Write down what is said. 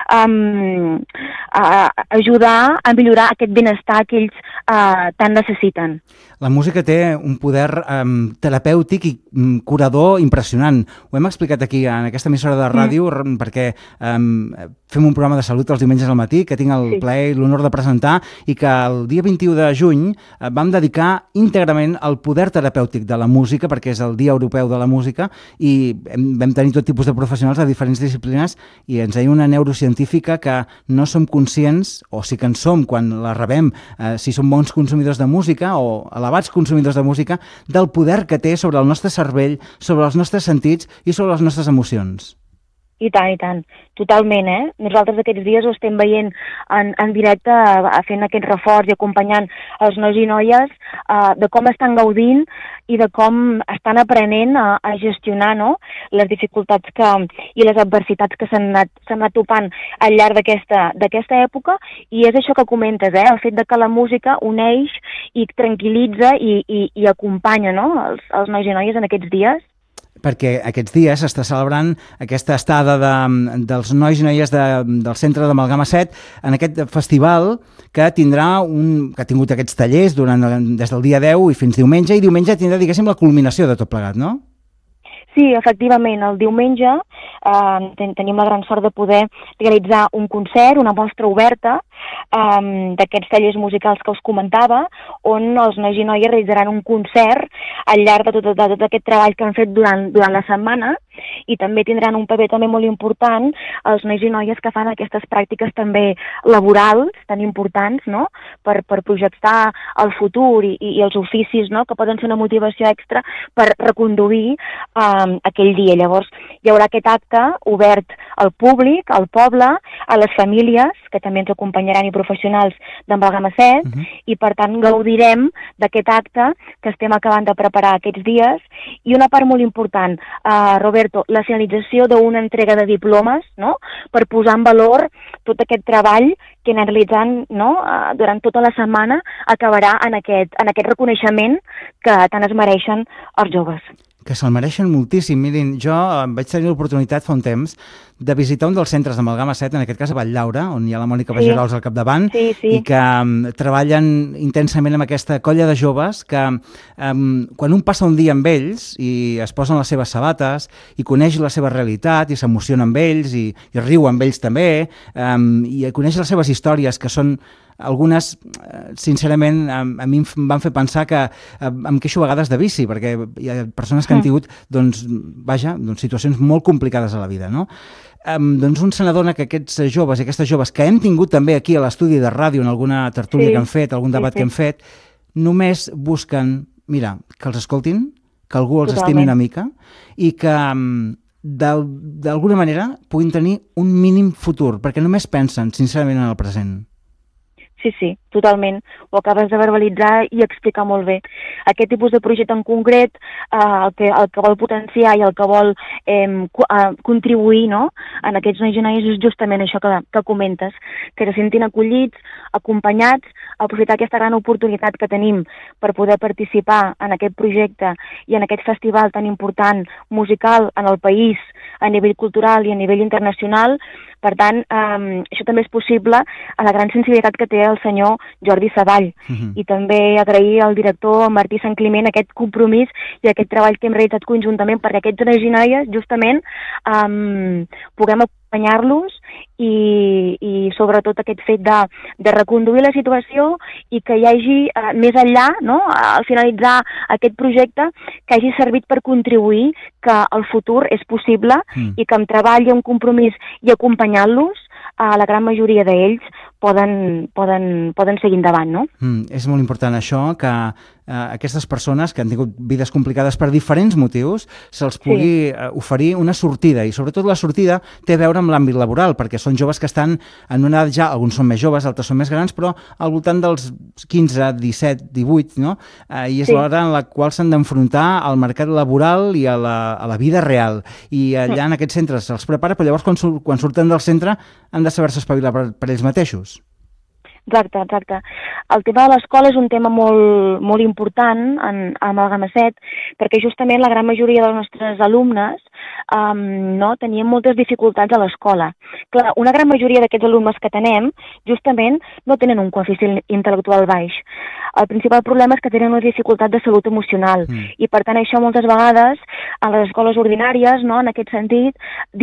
ajudar a millorar aquest benestar que ells tant necessiten. La música té un poder terapèutic i curador impressionant. Ho hem explicat aquí en aquesta emissora de ràdio perquè fem un programa de salut els diumenges al matí que tinc el plaer i l'honor de presentar i que el dia 21 de juny vam dedicar íntegrament al poder terapèutic de la música perquè és el Dia Europeu de la Música i vam tenir tot tipus de professionals de diferents disciplines i ens deia una neurocientífica que no som conscients, o sí que en som quan la rebem, si som bons consumidors de música o elevats consumidors de música, del poder que té sobre el nostre cervell, sobre els nostres sentits i sobre les nostres emocions. I tant, totalment, eh? Nosaltres aquests dies ho estem veient en directe, fent aquest reforç i acompanyant els nois i noies de com estan gaudint i de com estan aprenent a gestionar, no?, les dificultats i les adversitats que s'han anat topant al llarg d'aquesta època, i és això que comentes, el fet de que la música uneix i tranquil·litza i acompanya, no?, els nois i noies en aquests dies. Perquè aquests dies s'està celebrant aquesta estada dels nois i noies del centre d'Amalgama 7 en aquest festival que ha tingut aquests tallers des del dia 10 i fins diumenge, i diumenge tindrà, diguéssim, la culminació de tot plegat, no? Sí, efectivament, el diumenge tenim la gran sort de poder realitzar un concert, una mostra oberta d'aquests tallers musicals que us comentava, on els nois i noies realitzaran un concert al llarg de tot aquest treball que han fet durant la setmana, i també tindran un paper també molt important els nois i noies que fan aquestes pràctiques també laborals tan importants, no?, per projectar el futur i els oficis, no?, que poden ser una motivació extra per reconduir aquell dia. Llavors hi haurà aquest acte obert al públic, al poble, a les famílies, que també ens acompanyaran, i professionals d'Amalgama 7, i per tant gaudirem d'aquest acte que estem acabant de preparar aquests dies. I una part molt important, Roberto, la finalització d'una entrega de diplomes, no?, per posar en valor tot aquest treball que anem realitzant, no?, durant tota la setmana, acabarà en aquest reconeixement que tant es mereixen els joves. Que se'l mereixen moltíssim. Mirin, jo vaig tenir l'oportunitat fa un temps de visitar un dels centres d'Amalgama 7, en aquest cas a Valldaura, on hi ha la Mònica Bagerols al capdavant, i que treballen intensament amb aquesta colla de joves que quan un passa un dia amb ells i es posen les seves sabates i coneix la seva realitat i s'emociona amb ells i riu amb ells també, i coneix les seves històries, que són algunes, sincerament, a mi em van fer pensar que em queixo a vegades de vici, perquè hi ha persones que han tingut, situacions molt complicades a la vida, no? Doncs un se n'adona que aquests joves i aquestes joves que hem tingut també aquí a l'estudi de ràdio en alguna tertúlia que hem fet, algun debat que hem fet, només busquen, mira, que els escoltin, que algú els estimi una mica i que d'alguna manera puguin tenir un mínim futur, perquè només pensen sincerament en el present. Sí, totalment. Ho acabes de verbalitzar i explicar molt bé. Aquest tipus de projecte en concret, el que vol potenciar i el que vol contribuir, no?, en aquests nois i noies és justament això que comentes, que se sentin acollits, acompanyats, aprofitar aquesta gran oportunitat que tenim per poder participar en aquest projecte i en aquest festival tan important musical en el país, a nivell cultural i a nivell internacional. Per tant, això també és possible a la gran sensibilitat que té el senyor Jordi Savall. I també agrair al director Martí Sant Climent aquest compromís i aquest treball que hem realitzat conjuntament perquè aquests nois i noies justament puguem acompanyar-los i sobretot aquest fet de reconduir la situació i que hi hagi més enllà, no?, al finalitzar aquest projecte, que hagi servit per contribuir que el futur és possible i que amb treball i amb compromís i acompanyant-los, la gran majoria d'ells poden seguir endavant, no? És molt important això, que aquestes persones que han tingut vides complicades per diferents motius se'ls pugui oferir una sortida, i sobretot la sortida té a veure amb l'àmbit laboral, perquè són joves que estan en una edat ja, alguns són més joves, altres són més grans, però al voltant dels 15, 17, 18, no? I és l'hora en la qual s'han d'enfrontar al mercat laboral i a la vida real, i allà en aquests centres se'ls prepara, però llavors quan surten del centre han de saber-se espavilar per ells mateixos. Exacte, exacte. El tema de l'escola és un tema molt important a Malgama-Set, perquè justament la gran majoria dels nostres alumnes tenien moltes dificultats a l'escola. Clar, una gran majoria d'aquests alumnes que tenem, justament, no tenen un coeficient intel·lectual baix. El principal problema és que tenen una dificultat de salut emocional, i per tant això moltes vegades a les escoles ordinàries, no, en aquest sentit,